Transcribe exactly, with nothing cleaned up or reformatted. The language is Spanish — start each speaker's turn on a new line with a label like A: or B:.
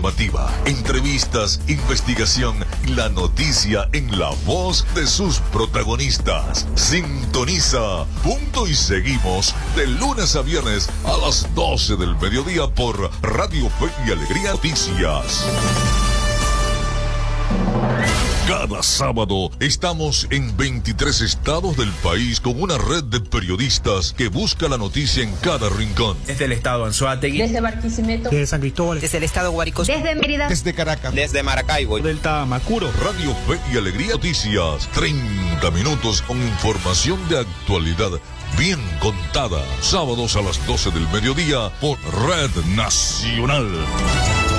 A: informativa, entrevistas, investigación, la noticia en la voz de sus protagonistas. Sintoniza Punto y Seguimos de lunes a viernes a las doce del mediodía por Radio Fe y Alegría Noticias. Cada sábado estamos en veintitrés estados del país con una red de periodistas que busca la noticia en cada rincón.
B: Desde el estado Anzoátegui,
C: desde Barquisimeto,
D: desde San Cristóbal,
E: desde el estado Guárico,
C: desde Mérida,
D: desde Caracas,
E: desde Maracaibo,
D: del Tamacuro.
A: Radio Fe y Alegría Noticias, treinta minutos con información de actualidad bien contada. Sábados a las doce del mediodía por Red Nacional.